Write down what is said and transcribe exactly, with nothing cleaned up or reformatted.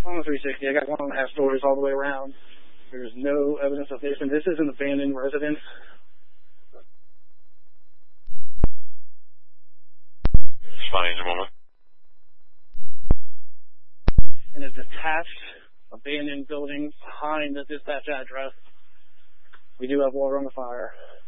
On the three sixty, I got one and a half stories all the way around. There's no evidence of this, and this is an abandoned residence. Fine, a moment. In a detached, abandoned building behind the dispatch address. We do have water on the fire.